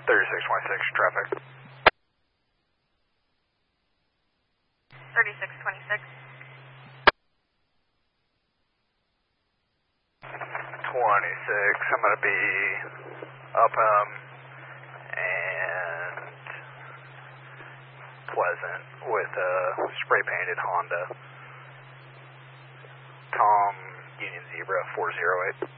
3626 traffic. 3626. 26, I'm going to be Upham and Pleasant with a spray painted Honda. Tom, Union Zebra 408.